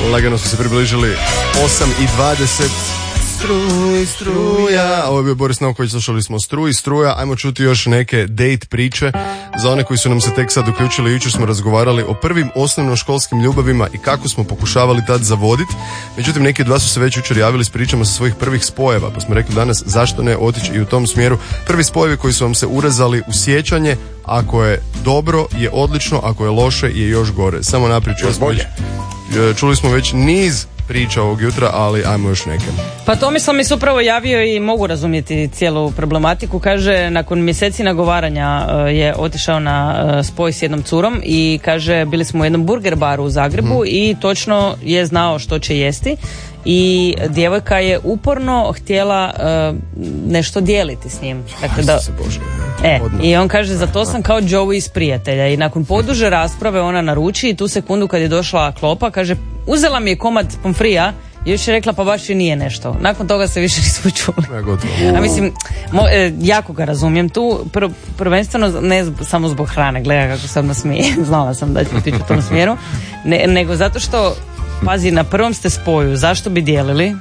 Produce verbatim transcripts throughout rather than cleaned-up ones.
Lagano su se približili osam i dvadeset. Struj, struja. Ovo je bio Boris Novković, slušali smo Struj, struja. Ajmo čuti još neke date priče. Za one koji su nam se tek sad uključili, jučer smo razgovarali o prvim osnovnoškolskim ljubavima i kako smo pokušavali tad zavoditi. Međutim, neki od vas su se već jučer javili s pričama sa svojih prvih spojeva, pa smo rekli danas zašto ne otići i u tom smjeru. Prvi spojevi koji su vam se urezali u sjećanje, ako je dobro je odlično, ako je loše je još gore. Samo naprijed. Još bolje. Čuli smo već niz priča ovog jutra, ali ajmo još neke. Pa Tomislav mi se upravo javio i mogu razumjeti cijelu problematiku. Kaže, nakon mjeseci nagovaranja uh, je otišao na uh, spoj s jednom curom i kaže, bili smo u jednom burger baru u Zagrebu hmm. i točno je znao što će jesti i djevojka je uporno htjela uh, nešto dijeliti s njim. Dakle, da, e, i on kaže, za to sam kao Joey iz Prijatelja i nakon poduže rasprave ona naruči i tu sekundu kad je došla klopa, kaže, uzela mi je komad pomfrija i još je rekla pa baš i nije nešto. Nakon toga se više nismo čuli. A mislim, mo, e, jako ga razumijem tu, pr, prvenstveno ne samo zbog hrane, gleda kako se odmah smije, znala sam da će otići u tom smjeru, ne, nego zato što, pazi, na prvom ste spoju, zašto bi dijelili?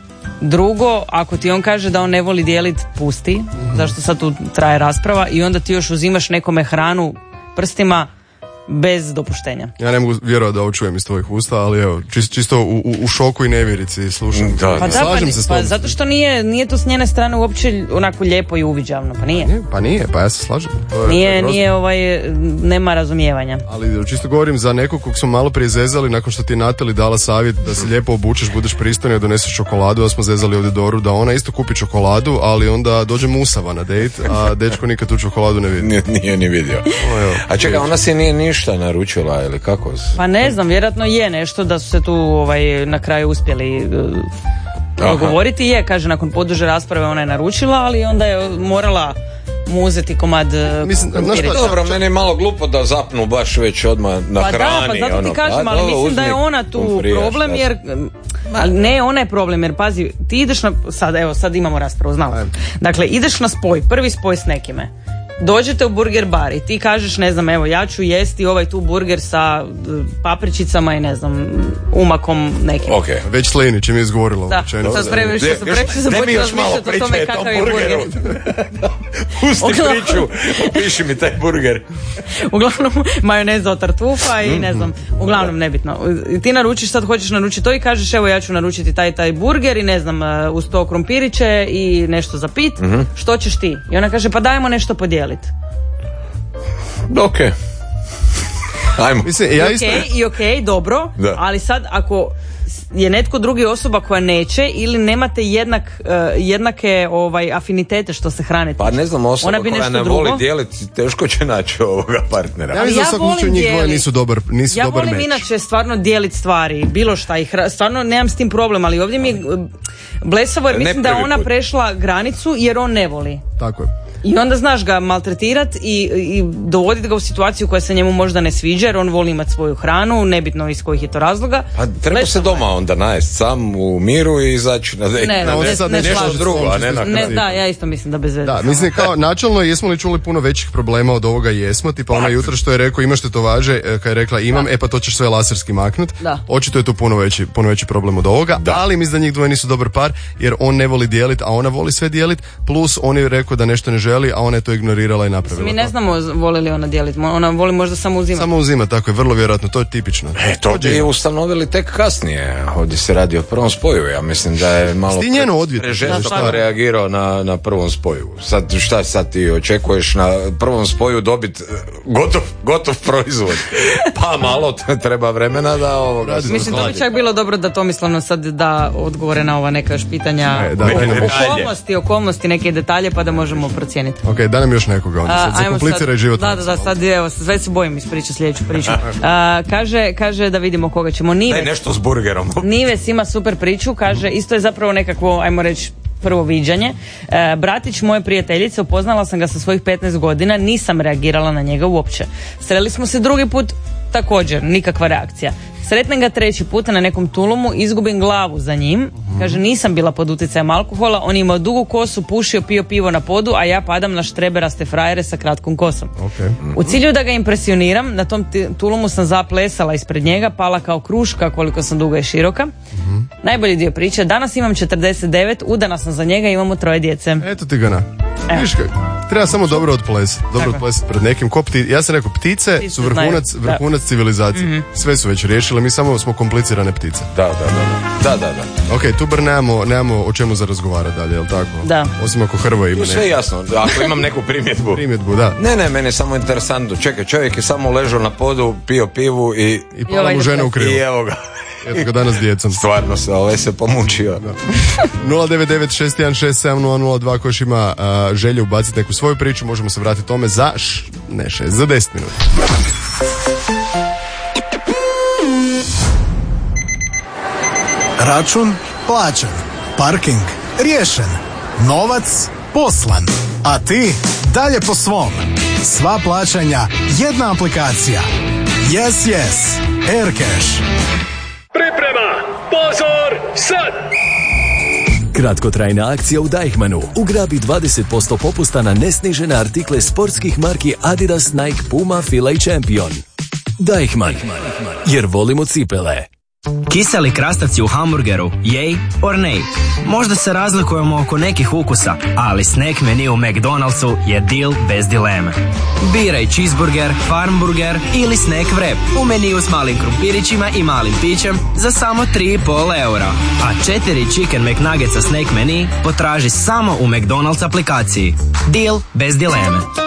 Drugo, ako ti on kaže da on ne voli dijelit, pusti, mm-hmm. zašto sad tu traje rasprava i onda ti još uzimaš nekome hranu prstima bez dopuštenja. Ja ne mogu vjerovati da ovo čujem iz tvojih usta, ali evo, čisto, čisto u, u, u šoku i nevjerici slušam. Da, pa da, slažem pa, se s tom. Pa zato što nije, nije to s njene strane uopće onako lijepo i uviđavno, pa nije. Pa nije, pa, nije, pa ja se slažem. To je, nije, to je nije ovaj, nema razumijevanja. Ali čisto govorim za nekog kog smo malo prije zezali, nakon što ti Natali dala savjet da se lijepo obučeš, budeš pristojno i doneseš čokoladu, a smo zezali ovdje Doru da ona isto kupi čokoladu, ali onda dođe musava na dejt, a dečko nikad tu čokoladu ne vidi. Nije, nije ni vidio. O, a čekaj, ona se nije ništa naručila ili kako? Pa ne znam, vjerojatno je nešto da su se tu ovaj, na kraju uspjeli dogovoriti. Je, kaže, nakon poduže rasprave ona je naručila, ali onda je morala mu uzeti komad krompirića. Dobro, meni je malo glupo da zapnu baš već odmah na pa hrani. Pa da, pa zato ti ono, kažem, ali mislim uzmi, da je ona tu problem, jer ali ne, ona je problem, jer pazi, ti ideš na, sad, evo, sad imamo raspravu, znamo. Dakle, ideš na spoj, prvi spoj s nekime. Dođete u burger bar i ti kažeš, ne znam, evo, ja ću jesti ovaj tu burger sa papričicama i ne znam, umakom nekim. Okay. Već Sleni, čim je izgovorila. Da, sad spremio što sam preko sam počela razmišljati o tome kakav je burger. Pusti priču, opiši mi taj burger. Uglavnom, majoneza od tartufa i ne znam, uglavnom nebitno. Ti naručiš, sad hoćeš naručiti to i kažeš, evo, ja ću naručiti taj taj burger i ne znam, uz to krompiriće i nešto za pit. Mm-hmm. Što ćeš ti? I ona kaže, pa dajmo nešto podijeliti. Ok. Ajmo. Mislim, ja isto... I ok, i ok, dobro, da. Ali sad ako je netko drugi osoba koja neće ili nemate jednak, uh, jednake ovaj, afinitete što se hrane. Pa ne znam, osoba koja ne drugo. voli dijeliti, teško će naći ovoga partnera. Ja mislim da svakom slučaju njih dvoje nisu dobar, nisu ja dobar meč. Ja volim inače stvarno dijeliti stvari, bilo šta i hra... stvarno nemam s tim problem, ali ovdje mi je blesavo jer mislim da je ona prešla granicu jer on ne voli. Tako je. I onda znaš ga maltretirat i, i dovoditi ga u situaciju koja se njemu možda ne sviđa jer on voli imati svoju hranu, nebitno iz kojih je to razloga. Pa treba Lešno se doma je. Onda najest sam u miru i izaći na dejt. Ne, na ne, ne, ne, ne nešto drugo, a ne na ne, da, ja isto mislim da bez veze. Da, mislim kao načelno jesmo li čuli puno većih problema od ovoga jesmo, tipa ona jutra što je rekao imaš tetovaže, kad je rekla imam, da. E pa to ćeš sve laserski maknut. Da. Očito je tu puno veći, puno veći problem od ovoga, da. Ali mislim da njih dvoje nisu dobar par jer on ne voli dijelit, a ona voli sve dijelit, plus on je rekao da nešto ne želi, a ona je to ignorirala i napravila. Mi ne znamo voli li ona dijeliti, ona voli možda samo uzima. Samo uzima, tako je, vrlo vjerojatno, to je tipično. E, to bi je ustanovili tek kasnije, ovdje se radi o prvom spoju, ja mislim da je malo pre, prežestoko reagirao na, na prvom spoju. Sad, šta sad ti očekuješ na prvom spoju dobiti gotov, gotov proizvod? Pa malo treba vremena da ovoga. Mislim, to bi čak bilo dobro da Tomislavno sad da odgovore na ova neka još pitanja, e, da, okolnosti, okolnosti, neke detalje pa da možemo procijeniti. Ok, da nam još nekoga onda, sad zakompliciraj život. Da, da, da, sad evo, sve se bojim ispričati sljedeću priču. Uh, kaže, kaže da vidimo koga ćemo. Nives. Daj nešto s burgerom. Nives ima super priču, kaže, isto je zapravo nekakvo, ajmo reći, prvo viđanje. E, bratić moje prijateljice, upoznala sam ga sa svojih petnaest godina, nisam reagirala na njega uopće. Sreli smo se drugi put, također, nikakva reakcija. Sretnem ga treći puta na nekom tulumu, izgubim glavu za njim. Kaže, nisam bila pod utjecajem alkohola, on je imao dugu kosu, pušio, pio pivo na podu, a ja padam na štreberaste frajere sa kratkom kosom. Okay. U cilju da ga impresioniram, na tom tulumu sam zaplesala ispred njega, pala kao kruška koliko sam duga i široka. Mm-hmm. Najbolji dio priče, danas imam četrdeset devet, udana sam za njega i imamo troje djece. Eto ti ga na. Viš treba samo dobro odplesati. Dobro odplesati pred nekim. Ko pti, ja sam rekao, ptice, ptice su vrhunac, vrhunac civilizacije. Mm-hmm. Sve su već riješile, mi samo smo komplicirane ptice. Da, da, da. da, da, da. Ok, tu bar nemamo, nemamo o čemu za razgovarati dalje, jel tako? Da. Osim ako Hrvoje ima sve jasno, ako imam neku primjedbu. Primjedbu, da. Ne, ne, meni je samo interesantno. Čekaj, čovjek je samo ležao na podu, pio pivu i... I pala mu žena u krivu. I evo ga. Eto ga danas djecom. Stvarno se, ovaj se pomučio. nula devet devet šest jedan šest sedam nula nula dva ko još ima uh, želju ubaciti neku svoju priču, možemo se vratiti tome za š, ne šest, za deset minuta. Račun plaćen, parking riješen, novac poslan, a ti dalje po svom. Sva plaćanja, jedna aplikacija. Yes, yes, Aircash. Priprema, pozor, sad! Kratkotrajna akcija u Deichmannu. Ugrabi dvadeset posto popusta na nesnižene artikle sportskih marki Adidas, Nike, Puma, Fila i Champion. Deichmann, jer volimo cipele. Kiseli krastavci u hamburgeru, yay or nay? Možda se razlikujemo oko nekih ukusa, ali snack menu u McDonald'su je deal bez dileme. Biraj cheeseburger, farmburger ili snack wrap u meniju s malim krumpirićima i malim pićem za samo tri i pol eura. A četiri chicken McNuggetsa snack menu potraži samo u McDonald's aplikaciji. Deal bez dileme.